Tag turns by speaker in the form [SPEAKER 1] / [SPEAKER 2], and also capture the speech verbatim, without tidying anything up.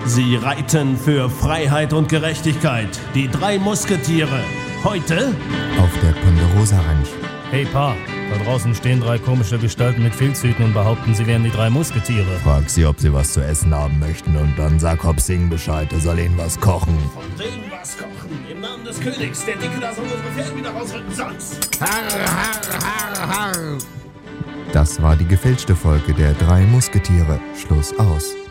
[SPEAKER 1] Sie reiten für Freiheit und Gerechtigkeit. Die drei Musketiere. Heute
[SPEAKER 2] auf der Ponderosa Ranch.
[SPEAKER 3] Hey Pa, da draußen stehen drei komische Gestalten mit Filzhüten und behaupten, sie wären die drei Musketiere.
[SPEAKER 2] Frag sie, ob sie was zu essen haben möchten und dann sag Hop Sing Bescheid, er soll ihnen was kochen.
[SPEAKER 1] von denen was kochen. Im Namen des Königs. Der Dicke da soll unsere Pferde wieder rausrücken, sonst.
[SPEAKER 4] Harr, harr, harr, harr.
[SPEAKER 2] Das war die gefälschte Folge der drei Musketiere. Schluss aus.